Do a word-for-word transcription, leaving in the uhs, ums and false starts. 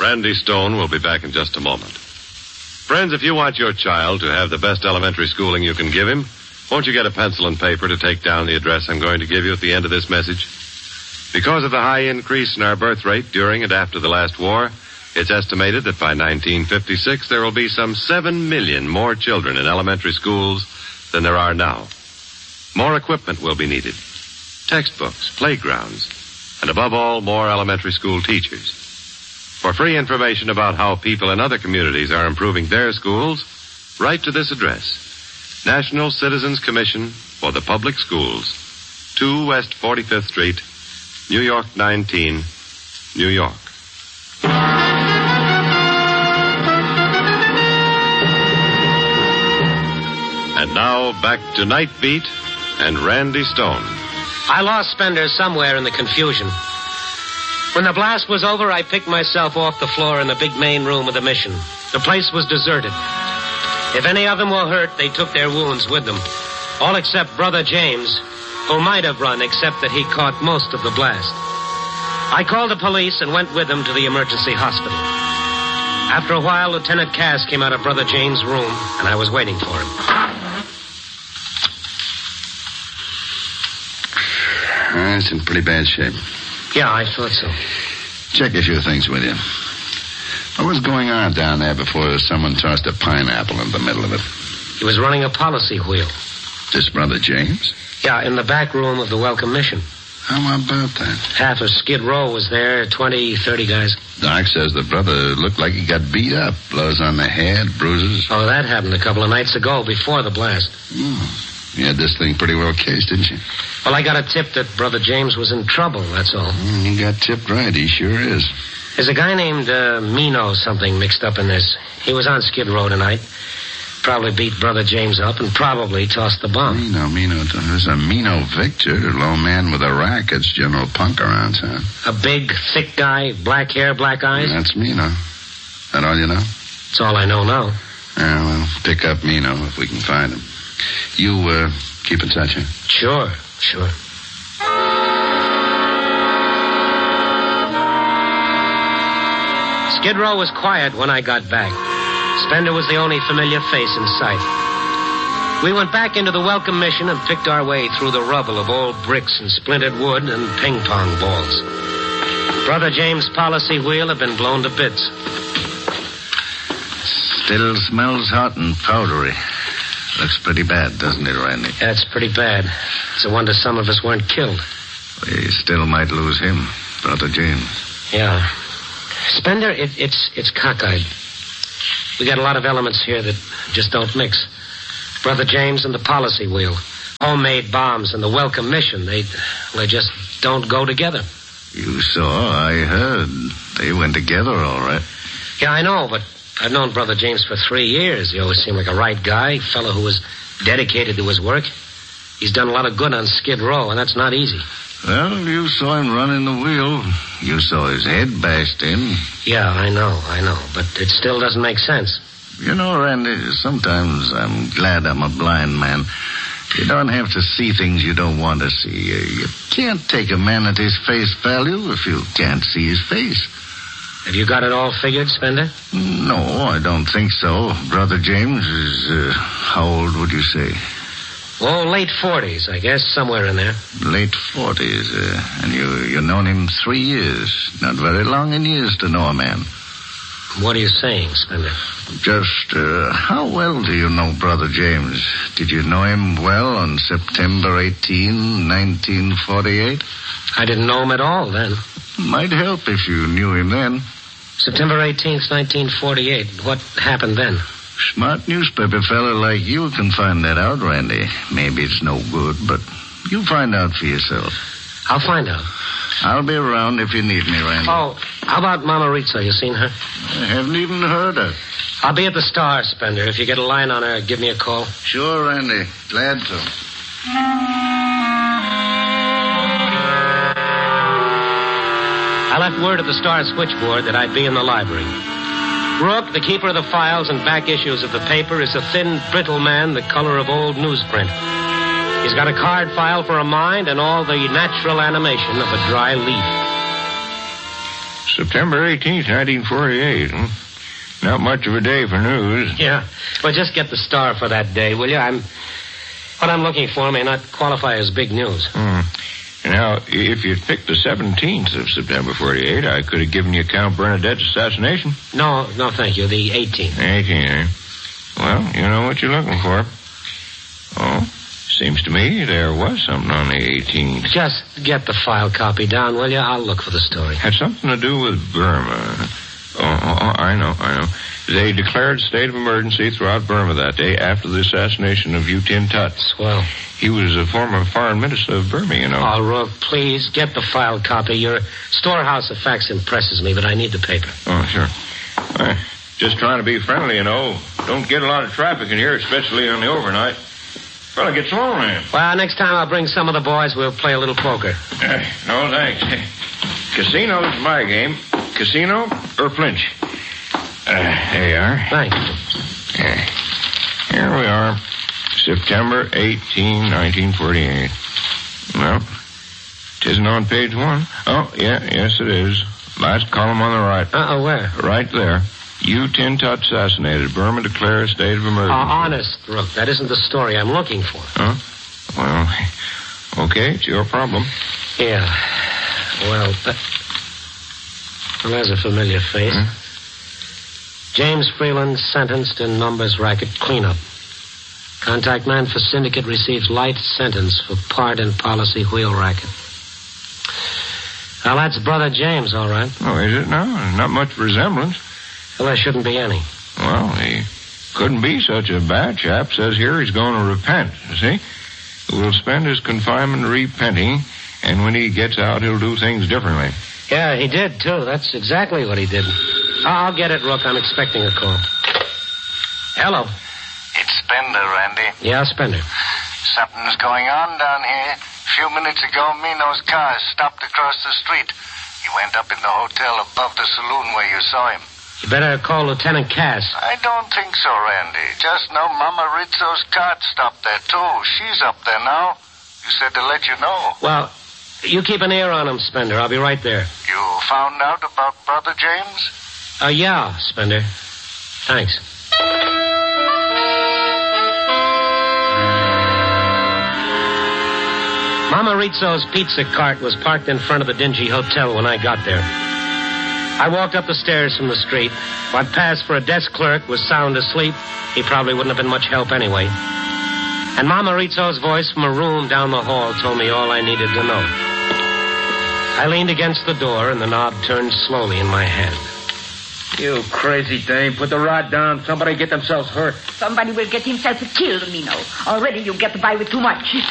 Randy Stone will be back in just a moment. Friends, if you want your child to have the best elementary schooling you can give him, won't you get a pencil and paper to take down the address I'm going to give you at the end of this message? Because of the high increase in our birth rate during and after the last war, it's estimated that by nineteen fifty-six there will be some seven million more children in elementary schools than there are now. More equipment will be needed. Textbooks, playgrounds, and above all, more elementary school teachers. For free information about how people in other communities are improving their schools, write to this address. National Citizens Commission for the Public Schools, two West forty-fifth Street, New York nineteen, New York. And now back to Night Beat and Randy Stone. I lost Spender somewhere in the confusion. When the blast was over, I picked myself off the floor in the big main room of the mission. The place was deserted. If any of them were hurt, they took their wounds with them. All except Brother James, who might have run, except that he caught most of the blast. I called the police and went with them to the emergency hospital. After a while, Lieutenant Cass came out of Brother James' room, and I was waiting for him. Uh, it's in pretty bad shape. Yeah, I thought so. Check a few things with you. What was going on down there before someone tossed a pineapple in the middle of it? He was running a policy wheel. This Brother James? Yeah, in the back room of the Welcome Mission. How about that? Half of Skid Row was there, twenty, thirty guys. Doc says the brother looked like he got beat up. Blows on the head, bruises. Oh, that happened a couple of nights ago, before the blast. Oh. You had this thing pretty well cased, didn't you? Well, I got a tip that Brother James was in trouble, that's all. Mm, you got tipped right. He sure is. There's a guy named uh, Mino something mixed up in this. He was on Skid Row tonight. Probably beat Brother James up and probably tossed the bomb. Mino, Mino. There's a Mino Victor, a low man with a racket's general punk around town. A big, thick guy, black hair, black eyes? Yeah, that's Mino. That all you know? That's all I know now. Yeah, well, pick up Mino if we can find him. You, uh, keep in touch, huh? Sure, sure. Skid Row was quiet when I got back. Spender was the only familiar face in sight. We went back into the Welcome Mission and picked our way through the rubble of old bricks and splintered wood and ping-pong balls. Brother James' policy wheel had been blown to bits. Still smells hot and powdery. Looks pretty bad, doesn't it, Randy? That's pretty bad. It's a wonder some of us weren't killed. We still might lose him, Brother James. Yeah. Spender, it, it's it's cockeyed. We got a lot of elements here that just don't mix. Brother James and the policy wheel. Homemade bombs and the Welcome Mission. They, they just don't go together. You saw, I heard. They went together, all right. Yeah, I know, but I've known Brother James for three years. He always seemed like a right guy, fellow who was dedicated to his work. He's done a lot of good on Skid Row, and that's not easy. Well, you saw him running the wheel. You saw his head bashed in. Yeah, I know, I know, but it still doesn't make sense. You know, Randy, sometimes I'm glad I'm a blind man. You don't have to see things you don't want to see. You can't take a man at his face value if you can't see his face. Have you got it all figured, Spender? No, I don't think so. Brother James is, uh, how old would you say? Oh, late forties, I guess, somewhere in there. Late forties, uh, and you, you've known him three years. Not very long in years to know a man. What are you saying, Spender? Just, uh, how well do you know Brother James? Did you know him well on September eighteenth, nineteen forty-eight? I didn't know him at all then. Might help if you knew him then. September eighteenth, nineteen forty-eight. What happened then? Smart newspaper fella like you can find that out, Randy. Maybe it's no good, but you find out for yourself. I'll find out. I'll be around if you need me, Randy. Oh, how about Mama Rizzo? You seen her? I haven't even heard her. I'll be at the Star, Spender. If you get a line on her, give me a call. Sure, Randy. Glad to. I left word at the Star switchboard that I'd be in the library. Rook, the keeper of the files and back issues of the paper, is a thin, brittle man the color of old newsprint. He's got a card file for a mind and all the natural animation of a dry leaf. September eighteenth, nineteen forty-eight. Hmm? Not much of a day for news. Yeah. Well, just get the star for that day, will you? I'm... What I'm looking for may not qualify as big news. Hmm. Now, if you'd picked the seventeenth of September forty-eight, I could have given you Count Bernadette's assassination. No, no, thank you. The eighteenth. eighteenth, eh? Well, you know what you're looking for. Oh, seems to me there was something on the eighteenth. Just get the file copy down, will you? I'll look for the story. Had something to do with Burma. Oh, oh, oh, I know, I know. They declared state of emergency throughout Burma that day after the assassination of U Tin Tut. Swell. He was a former foreign minister of Burma, you know. Oh, Rook, please, get the file copy. Your storehouse of facts impresses me, but I need the paper. Oh, sure. Uh, just trying to be friendly, you know. Don't get a lot of traffic in here, especially on the overnight. Fella gets lonely. Well, next time I'll bring some of the boys. We'll play a little poker. Uh, no, thanks. Casino's my game. Casino or flinch? Uh, there you are. Thanks. Uh, here we are. September eighteenth, nineteen forty-eight. Well, it isn't on page one. Oh, yeah, yes it is. Last column on the right. Uh-oh, where? Right there. U Tin Tut assassinated. Burma declares state of emergency. Oh, honest, Rook, that isn't the story I'm looking for. Huh? Well, okay, it's your problem. Yeah. Well, that... Well, there's a familiar face. Hmm? James Freeland sentenced in numbers racket cleanup. Contact man for syndicate receives light sentence for part in policy wheel racket. Well, that's Brother James, all right. Oh, is it now? Not much resemblance. Well, there shouldn't be any. Well, he couldn't be such a bad chap. Says here he's going to repent, you see? Will spend his confinement repenting, and when he gets out, he'll do things differently. Yeah, he did, too. That's exactly what he did. I'll get it, Rook. I'm expecting a call. Hello. It's Spender, Randy. Yeah, Spender. Something's going on down here. A few minutes ago, Mino's car stopped across the street. He went up in the hotel above the saloon where you saw him. You better call Lieutenant Cass. I don't think so, Randy. Just know Mama Rizzo's car stopped there, too. She's up there now. You said to let you know. Well, you keep an ear on him, Spender. I'll be right there. You found out about Brother James? Uh, yeah, Spender. Thanks. Mama Rizzo's pizza cart was parked in front of the dingy hotel when I got there. I walked up the stairs from the street. What passed for a desk clerk was sound asleep. He probably wouldn't have been much help anyway. And Mama Rizzo's voice from a room down the hall told me all I needed to know. I leaned against the door, and the knob turned slowly in my hand. You crazy dame. Put the rod down. Somebody get themselves hurt. Somebody will get himself killed, Mino. Already you get by with too much.